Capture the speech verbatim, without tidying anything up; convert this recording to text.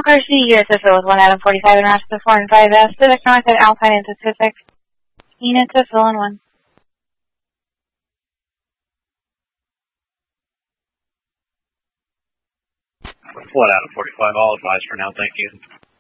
Car City, U S S O with one Adam forty-five and Rochester four and five S, Civic North at Alpine and Pacific. Unit to fill in one. one Adam forty-five, all advised for now, thank you.